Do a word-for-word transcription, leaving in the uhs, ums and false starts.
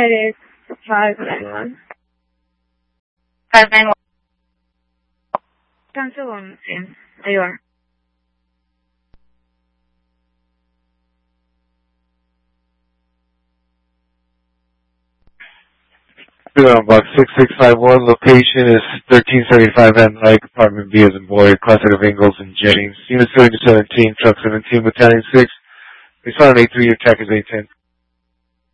It is five nine one. five nine one. Un segundo, sí. Ahí va. On box six six five one, location is thirteen seventy-five Van Dyke, apartment B as in boy, classic of Ingalls and Jennings. Unit seventy seventeen, truck seventeen, battalion six. Responding eight three, your track is eight ten.